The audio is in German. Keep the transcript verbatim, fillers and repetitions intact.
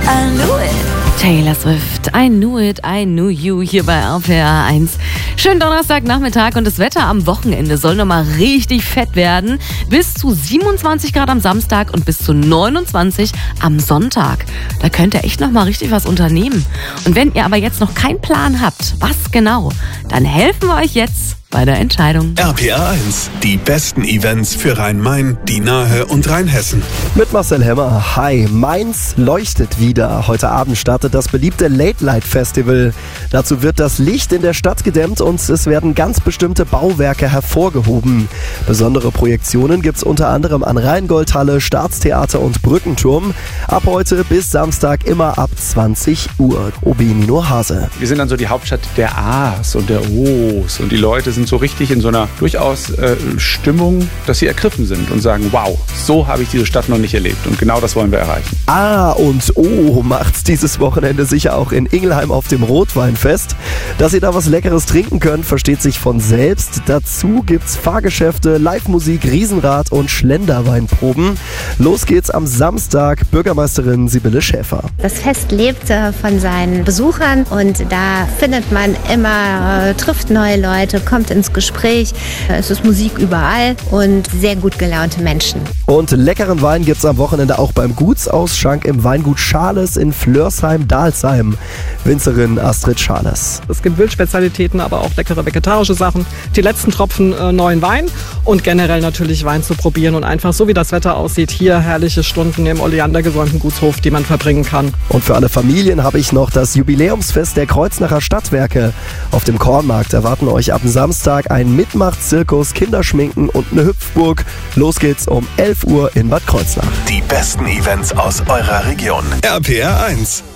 I knew it. Taylor Swift, I knew it, I knew you hier bei R P R eins. Schönen Donnerstagnachmittag und das Wetter am Wochenende soll nochmal richtig fett werden. Bis zu siebenundzwanzig Grad am Samstag und bis zu neunundzwanzig am Sonntag. Da könnt ihr echt nochmal richtig was unternehmen. Und wenn ihr aber jetzt noch keinen Plan habt, was genau, dann helfen wir euch jetzt bei der Entscheidung. R P R eins, die besten Events für Rhein-Main, die Nahe und Rheinhessen. Mit Marcel Hemmer. Hi, Mainz leuchtet wieder. Heute Abend startet das beliebte Late Light Festival. Dazu wird das Licht in der Stadt gedämmt und es werden ganz bestimmte Bauwerke hervorgehoben. Besondere Projektionen gibt es unter anderem an Rheingoldhalle, Staatstheater und Brückenturm. Ab heute bis Samstag immer ab zwanzig Uhr. Obinino Hase. Wir sind dann so die Hauptstadt der A's und der O's und die Leute sind so richtig in so einer durchaus äh, Stimmung, dass sie ergriffen sind und sagen, wow, so habe ich diese Stadt noch nicht erlebt. Und genau das wollen wir erreichen. A und O macht's dieses Wochenende sicher auch in Ingelheim auf dem Rotweinfest. Dass ihr da was Leckeres trinken könnt, versteht sich von selbst. Dazu gibt's Fahrgeschäfte, Live-Musik, Riesenrad und Schlenderweinproben. Los geht's am Samstag. Bürgermeisterin Sibylle Schäfer. Das Fest lebt äh, von seinen Besuchern und da findet man immer, äh, trifft neue Leute, kommt ins Gespräch. Es ist Musik überall und sehr gut gelaunte Menschen. Und leckeren Wein gibt's am Wochenende auch beim Gutsausschank im Weingut Schales in Flörsheim-Dalsheim. Winzerin Astrid Schales. Es gibt Wildspezialitäten, aber auch leckere vegetarische Sachen. Die letzten Tropfen äh, neuen Wein und generell natürlich Wein zu probieren und einfach so wie das Wetter aussieht, hier herrliche Stunden im oleandergesäumten Gutshof, die man verbringen kann. Und für alle Familien habe ich noch das Jubiläumsfest der Kreuznacher Stadtwerke. Auf dem Kornmarkt erwarten euch ab Samstag ein Mitmachzirkus, Kinderschminken und eine Hüpfburg. Los geht's um elf Uhr in Bad Kreuznach. Die besten Events aus eurer Region. R P R eins.